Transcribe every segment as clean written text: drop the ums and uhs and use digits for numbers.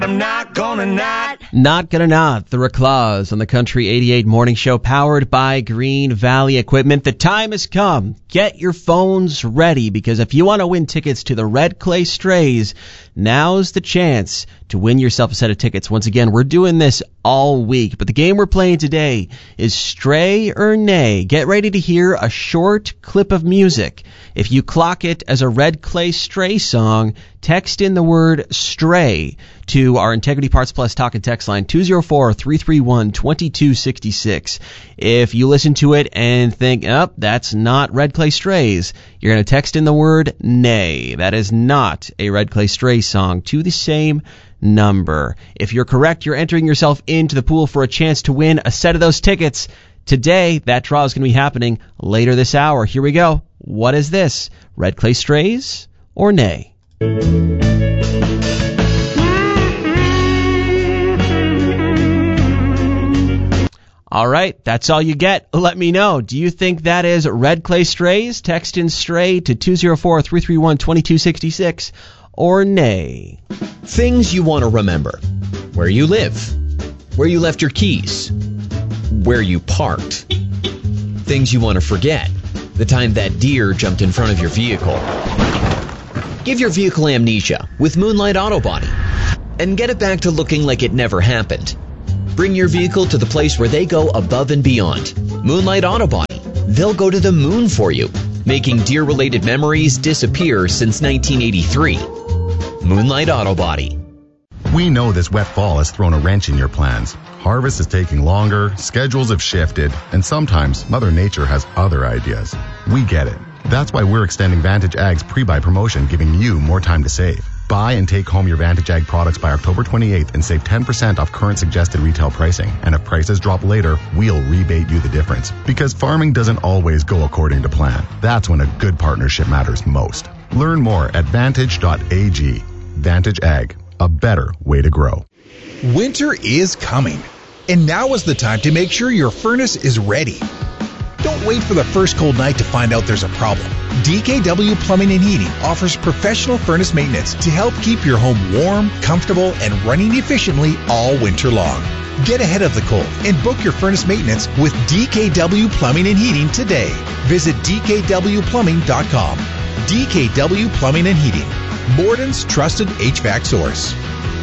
I'm not gonna not. Not gonna not. The Reclaws on the Country 88 Morning Show, powered by Green Valley Equipment. The time has come. Get your phones ready, because if you want to win tickets to the Red Clay Strays, now's the chance to win yourself a set of tickets. Once again, we're doing this all week, but the game we're playing today is Stray or Nay. Get ready to hear a short clip of music. If you clock it as a Red Clay Stray song, text in the word stray to our Integrity Parts Plus talk and text line 204-331-2266. If you listen to it and think, oh, that's not Red Clay Strays, you're going to text in the word nay. That is not a Red Clay Stray song, to the same number. If you're correct, you're entering yourself into the pool for a chance to win a set of those tickets. Today, that draw is going to be happening later this hour. Here we go. What is this? Red Clay Strays or nay? All right, that's all you get. Let me know. Do you think that is Red Clay Strays? Text in stray to 204-331-2266 or nay. Things you want to remember. Where you live. Where you left your keys. Where you parked. Things you want to forget. The time that deer jumped in front of your vehicle. Give your vehicle amnesia with Moonlight Auto Body and get it back to looking like it never happened. Bring your vehicle to the place where they go above and beyond. Moonlight Auto Body. They'll go to the moon for you, making deer-related memories disappear since 1983. Moonlight Auto Body. We know this wet fall has thrown a wrench in your plans. Harvest is taking longer, schedules have shifted, and sometimes Mother Nature has other ideas. We get it. That's why we're extending Vantage Ag's pre-buy promotion, giving you more time to save. Buy and take home your Vantage Ag products by October 28th and save 10% off current suggested retail pricing. And if prices drop later, we'll rebate you the difference. Because farming doesn't always go according to plan. That's when a good partnership matters most. Learn more at vantage.ag. Vantage Ag, a better way to grow. Winter is coming, and now is the time to make sure your furnace is ready. Don't wait for the first cold night to find out there's a problem. DKW Plumbing and Heating offers professional furnace maintenance to help keep your home warm, comfortable, and running efficiently all winter long. Get ahead of the cold and book your furnace maintenance with DKW Plumbing and Heating today. Visit dkwplumbing.com. DKW Plumbing and Heating, Borden's trusted HVAC source.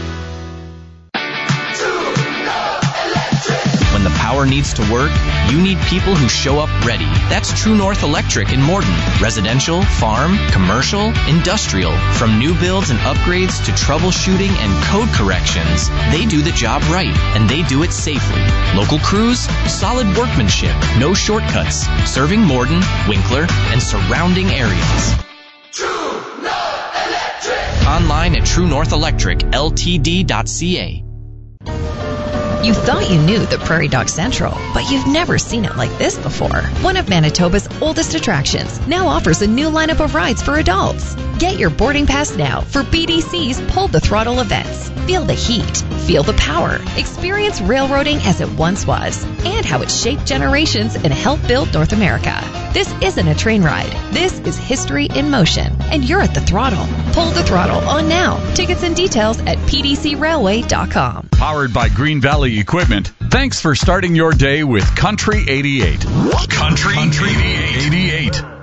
When the power needs to work, you need people who show up ready. That's True North Electric in Morden. Residential, farm, commercial, industrial. From new builds and upgrades to troubleshooting and code corrections, they do the job right, and they do it safely. Local crews, solid workmanship, no shortcuts. Serving Morden, Winkler, and surrounding areas. True North Electric. Online at TrueNorthElectricLTD.ca. You thought you knew the Prairie Dog Central, but you've never seen it like this before. One of Manitoba's oldest attractions now offers a new lineup of rides for adults. Get your boarding pass now for BDC's Pull the Throttle events. Feel the heat, feel the power, experience railroading as it once was, and how it shaped generations and helped build North America. This isn't a train ride. This is history in motion, and you're at the throttle. Pull the Throttle on now. Tickets and details at pdcrailway.com. Powered by Green Valley Equipment. Thanks for starting your day with Country 88. Country 88.